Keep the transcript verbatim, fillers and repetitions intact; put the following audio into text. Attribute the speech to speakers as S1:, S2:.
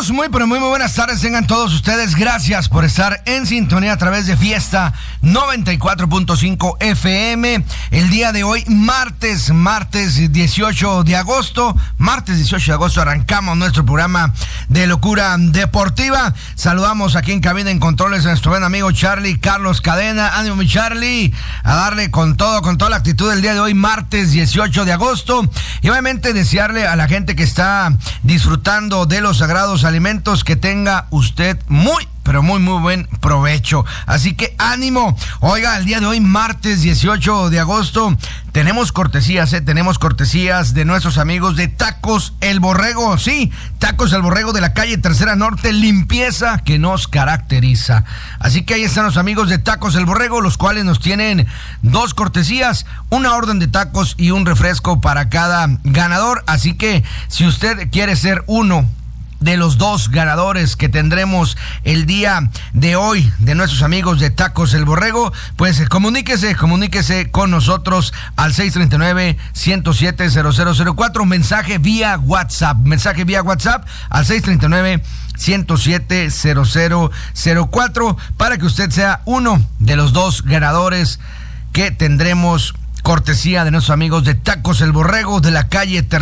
S1: amigos? Muy, pero muy, muy buenas tardes. Tengan todos ustedes. Gracias por estar en sintonía a través de Fiesta noventa y cuatro punto cinco F M. El día de hoy, martes, martes dieciocho de agosto. Martes dieciocho de agosto arrancamos nuestro programa de Locura Deportiva. Saludamos aquí en cabina en controles a nuestro buen amigo Charlie Carlos Cadena. Ánimo, mi Charlie, a darle con todo, con toda la actitud del día de hoy, martes dieciocho de agosto. Y obviamente desearle a la gente que está disfrutando de los sagrados alimentos que tenga usted muy, pero muy, muy buen provecho. Así que ánimo. Oiga, el día de hoy, martes dieciocho de agosto, tenemos cortesías, ¿eh? Tenemos cortesías de nuestros amigos de Tacos El Borrego. Sí, Tacos El Borrego de la calle Tercera Norte, limpieza que nos caracteriza. Así que ahí están los amigos de Tacos El Borrego, los cuales nos tienen dos cortesías, una orden de tacos y un refresco para cada ganador. Así que si usted quiere ser uno de los dos ganadores que tendremos el día de hoy de nuestros amigos de Tacos El Borrego, pues comuníquese, comuníquese con nosotros al seis tres nueve, uno cero siete, cero cero cero cuatro, mensaje vía WhatsApp, mensaje vía WhatsApp al seis tres nueve, uno cero siete, cero cero cero cuatro para que usted sea uno de los dos ganadores que tendremos cortesía de nuestros amigos de Tacos El Borrego de la calle Tercera